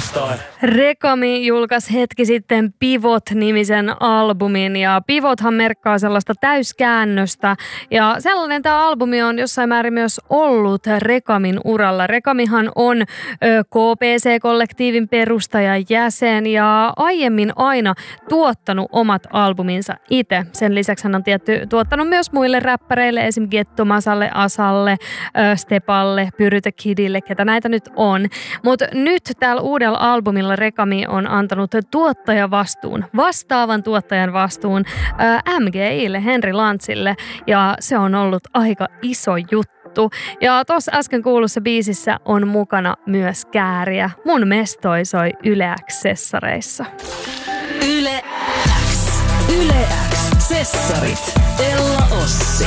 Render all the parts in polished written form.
torstai. Rekami julkaisi hetki sitten Pivot-nimisen albumin ja Pivothan merkkaa sellaista täyskäännöstä ja sellainen tämä albumi on jossain määrin myös ollut Rekamin uralla. Rekamihan on KPC-kollektiivin perustajajäsen ja aiemmin aina tuottanut omat albuminsa itse. Sen lisäksi hän on tuottanut myös muille räppäreille, esim. Gettomasalle, Asalle, Stepalle, Pyry the Kidille, ketä näitä nyt on. Mutta nyt täällä uudella albumilla Rekami on antanut vastaavan tuottajan vastuun MGIlle, Henri Lantzille, ja se on ollut aika iso juttu. Ja tuossa äsken kuulussa biisissä on mukana myös Kääriä. Mun mestoi soi Yle X-sessareissa. Yle X. Yle X. Sessarit. Ella Ossi.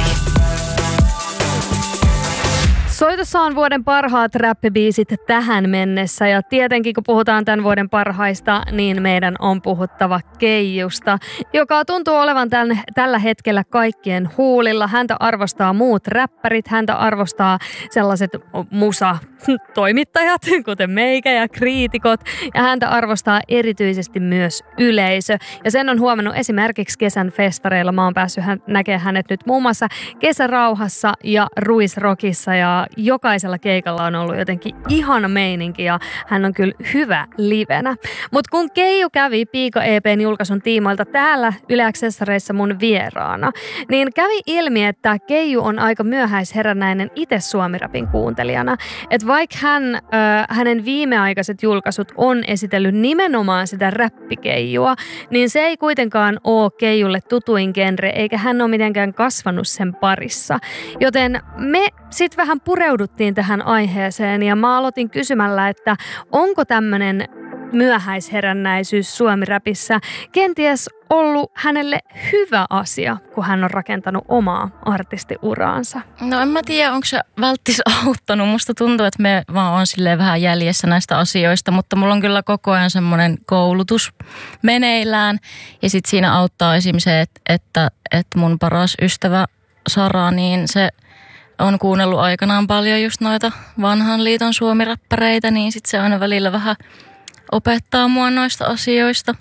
Soitossa on vuoden parhaat räppibiisit tähän mennessä ja tietenkin kun puhutaan tämän vuoden parhaista, niin meidän on puhuttava Keijusta, joka tuntuu olevan tällä hetkellä kaikkien huulilla. Häntä arvostaa muut räppärit, häntä arvostaa sellaiset musatoimittajat, kuten meikä ja kriitikot, ja häntä arvostaa erityisesti myös yleisö. Ja sen on huomannut esimerkiksi kesän festareilla. Mä oon päässyt näkemään hänet nyt muun muassa Kesärauhassa ja Ruisrockissa ja jokaisella keikalla on ollut jotenkin ihana meininki ja hän on kyllä hyvä livenä. Mutta kun Keiju kävi Piika EP:n julkaisun tiimoilta täällä Yle X-sessareissa mun vieraana, niin kävi ilmi, että Keiju on aika myöhäisherännäinen itse suomirapin kuuntelijana. Että vaikka hänen viimeaikaiset julkaisut on esitellyt nimenomaan sitä räppikeijua, niin se ei kuitenkaan ole Keijulle tutuin genre, eikä hän ole mitenkään kasvanut sen parissa. Joten me sitten vähän pureuduttiin tähän aiheeseen ja mä aloitin kysymällä, että onko tämmöinen myöhäisherännäisyys suomiräpissä kenties ollut hänelle hyvä asia, kun hän on rakentanut omaa artistiuraansa? No en mä tiedä, onko se välttis auttanut. Musta tuntuu, että me vaan on silleen vähän jäljessä näistä asioista, mutta mulla on kyllä koko ajan semmoinen koulutus meneillään. Ja sit siinä auttaa esim. Se, että mun paras ystävä Sara, niin se on kuunnellut aikanaan paljon just noita vanhan liiton suomiräppäreitä, niin sit se aina välillä vähän opettaa mua noista asioista.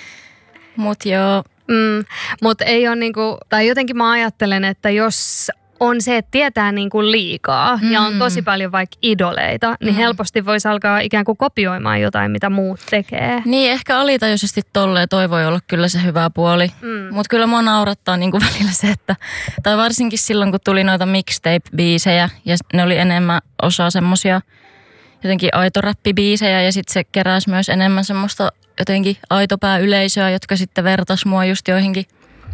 Mut joo. Mut ei ole niinku, tai jotenkin mä ajattelen, että jos on se, että tietää niinku liikaa ja on tosi paljon vaikka idoleita, niin helposti voisi alkaa ikään kuin kopioimaan jotain, mitä muut tekee. Niin, ehkä alitajuisesti tolleen toi voi olla kyllä se hyvä puoli. Mutta kyllä mua naurattaa niinku välillä se, että, tai varsinkin silloin, kun tuli noita mixtape-biisejä ja ne oli enemmän osa semmosia jotenkin aitoräppibiisejä ja sitten se keräsi myös enemmän semmoista jotenkin aitopää-yleisöä, jotka sitten vertas mua just joihinkin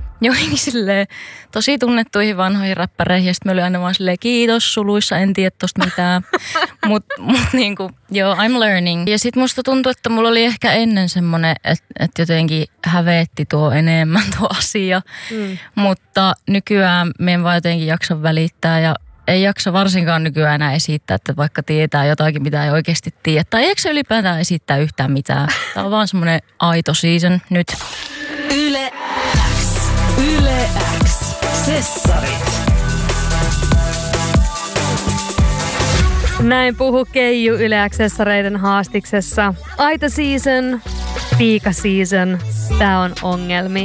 silleen tosi tunnettuihin vanhoihin räppäreihin ja sitten mä olin aina vaan silleen kiitos suluissa, en tiedä tosta mitään. Mut niinku, joo, I'm learning. Ja sitten musta tuntui, että mulla oli ehkä ennen semmonen, että jotenkin hävetti tuo enemmän tuo asia. Mutta nykyään me en vaan jotenkin jaksa välittää ja ei jaksa varsinkaan nykyään enää esittää, että vaikka tietää jotakin, mitä ei oikeasti tiedä. Tai eikö se ylipäätään esittää yhtään mitään. Tämä on vaan semmoinen aito season nyt. Yle X. Yle X. Sessarit. Näin puhuu Keiju Yle X-sessareiden haastiksessa. Aito season, Piika season. Tää on ongelmi.